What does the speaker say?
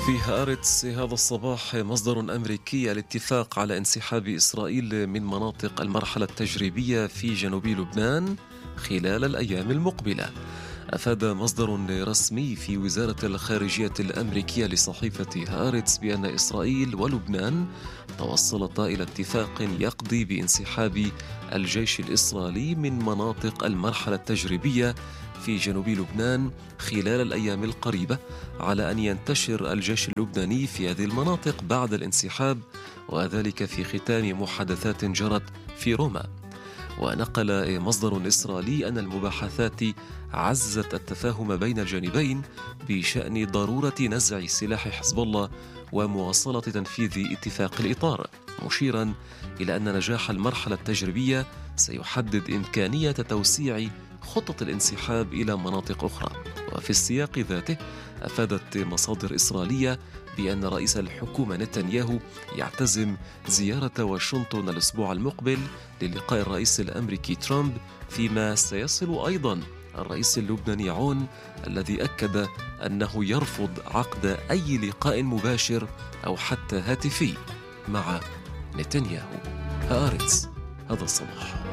في هآرتس هذا الصباح مصدر أمريكي الاتفاق على انسحاب إسرائيل من مناطق المرحلة التجريبية في جنوب لبنان خلال الأيام المقبلة. أفاد مصدر رسمي في وزارة الخارجية الأمريكية لصحيفة هآرتس بأن إسرائيل ولبنان توصلتا إلى اتفاق يقضي بانسحاب الجيش الإسرائيلي من مناطق المرحلة التجريبية في جنوب لبنان خلال الأيام القريبة، على أن ينتشر الجيش اللبناني في هذه المناطق بعد الانسحاب، وذلك في ختام محادثات جرت في روما. ونقل مصدر إسرائيلي أن المباحثات عززت التفاهم بين الجانبين بشأن ضرورة نزع سلاح حزب الله ومواصلة تنفيذ اتفاق الإطار، مشيرا إلى أن نجاح المرحلة التجريبية سيحدد إمكانية توسيع خطة الانسحاب إلى مناطق أخرى. وفي السياق ذاته أفادت مصادر إسرائيلية بأن رئيس الحكومة نتنياهو يعتزم زيارة واشنطن الأسبوع المقبل للقاء الرئيس الأمريكي ترامب، فيما سيصل أيضا الرئيس اللبناني عون، الذي أكد أنه يرفض عقد أي لقاء مباشر أو حتى هاتفي مع نتنياهو. هآرتس هذا الصباح.